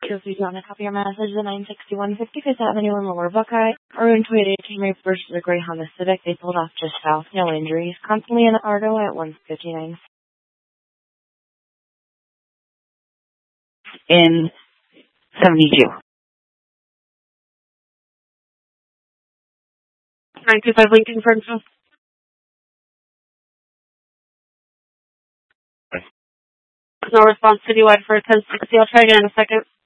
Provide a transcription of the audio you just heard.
If you want to copy your message, the 961 55th Avenue in Lower Buckeye. Maroon Toyota Camry versus the Gray Honda Civic. They pulled off just south. No injuries. Constantly in Argo at 159. In 72. 925 Lincoln Fernsville. No response citywide for 1060. I'll try again in a second.